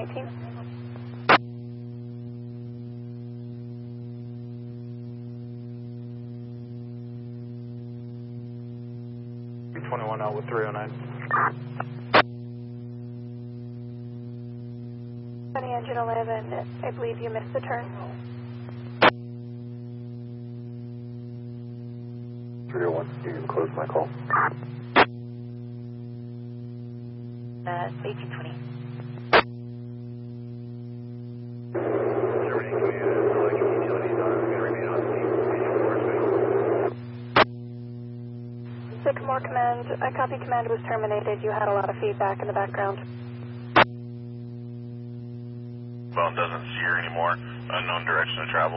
19. Out with 309. 20 engine 11, I believe you missed the turn. 301, you can close my call. 1820. Sycamore Command, I copy command was terminated. You had a lot of feedback in the background. Phone doesn't steer anymore. Unknown direction of travel.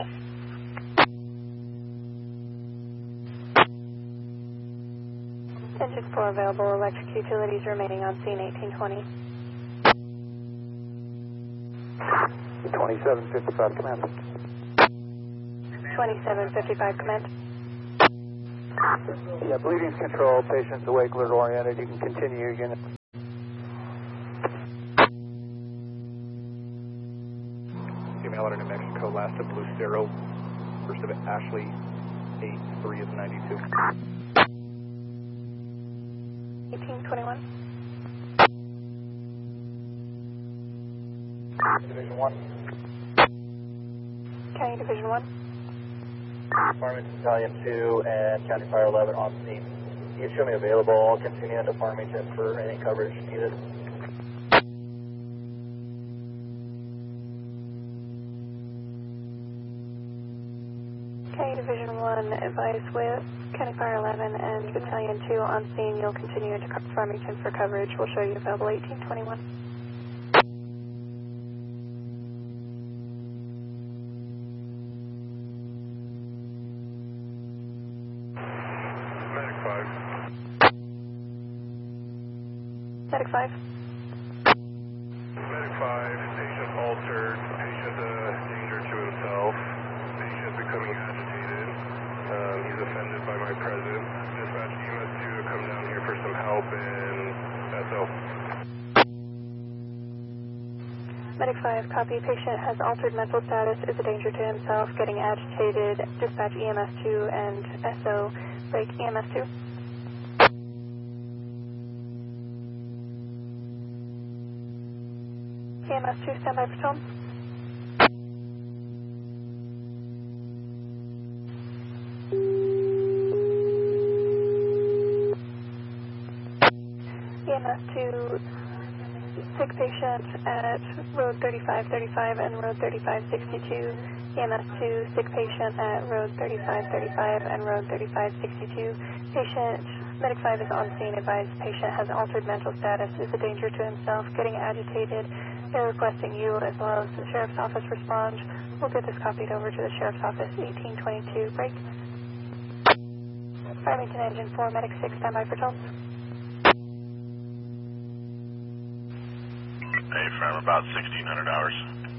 Engine 4 available. Electric utilities remaining on scene 1820. 2755 command. 2755 command. Yeah, bleeding's controlled. Patient's awake, alert oriented. You can continue your unit. Female out of New Mexico, last of Blue Zero. First of it, Ashley, 83 of 92. 1821. Division 1. County Division 1. Farmington Battalion 2 and County Fire 11 on scene. You can show me available. I'll continue into Farmington for any coverage needed. County Division 1, advise with County Fire 11 and Battalion 2 on scene. You'll continue into Farmington for coverage. We'll show you available 1821. Medic 5. Medic 5, patient altered, patient danger to himself, patient becoming agitated, he's offended by my presence. Dispatch EMS 2 to come down here for some help in SO. Medic 5, copy. Patient has altered mental status, is a danger to himself, getting agitated. Dispatch EMS 2 and SO. Break EMS 2. EMS 2, standby for tone. EMS 2, sick patient at road 3535 and road 3562. EMS 2, sick patient at road 3535 and road 3562. Patient, Medic 5 is on scene. Advised patient has altered mental status, is a danger to himself, getting agitated. They're requesting you as well as the Sheriff's Office respond. We'll get this copied over to the Sheriff's Office, 1822. Break. Farmington Engine 4, Medic 6, standby for tone. Hey, from about 1600 hours.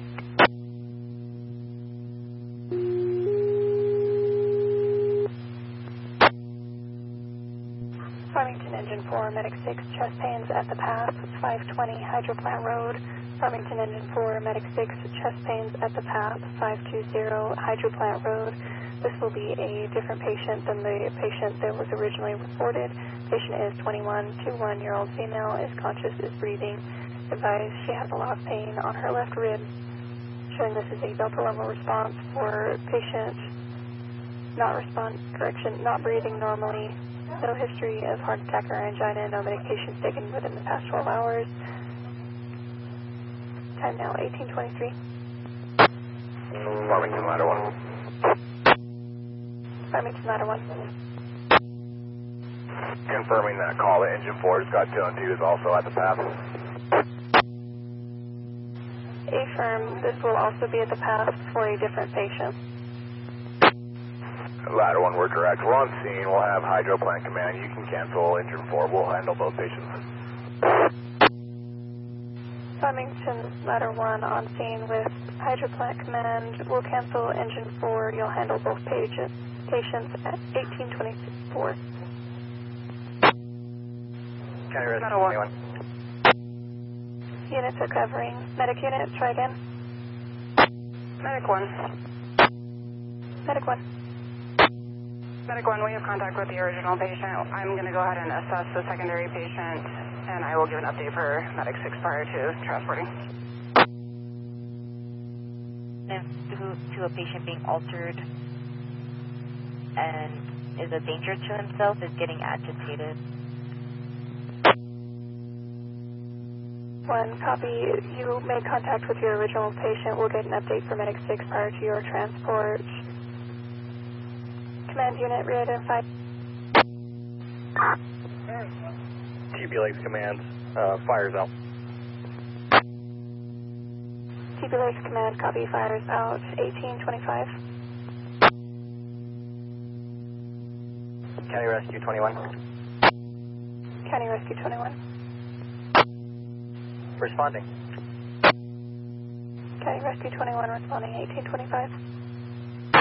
Farmington Engine 4, Medic 6, chest pains at the path, 520 Hydroplant Road. Farmington Engine 4, Medic 6, chest pains at the path, 520 Hydroplant Road. This will be a different patient than the patient that was originally reported. Patient is 21-year-old female, is conscious, is breathing. Advised she has a lot of pain on her left rib. Showing this is a Delta level response for patient not breathing normally. No history of heart attack or angina, no medications taken within the past 12 hours. Time now, 1823. Farmington Ladder 1. Farmington Ladder 1. Confirming that call, the engine 4's got 2 and 2 is also at the path. Affirm, this will also be at the path for a different patient. Ladder 1, we're correct. We're on scene. We'll have Hydroplant Command. You can cancel engine 4. We'll handle both patients. Farmington Ladder 1 on scene with Hydroplant Command. We'll cancel engine 4. You'll handle both patients at 1824. County Rescue 21. units are covering. Medic unit, try again. Medic 1. Medic 1. Medic 1, we have contact with the original patient. I'm going to go ahead and assess the secondary patient, and I will give an update for Medic 6 prior to transporting. To a patient being altered and is a danger to himself, is getting agitated. 1, copy. You made contact with your original patient. We'll get an update for Medic 6 prior to your transport. Command unit, re-identified. TP Lakes Command, fires out. TP Lakes Command, copy, fires out. 1825. County Rescue 21. County Rescue 21. Responding. County Rescue 21 responding, 1825.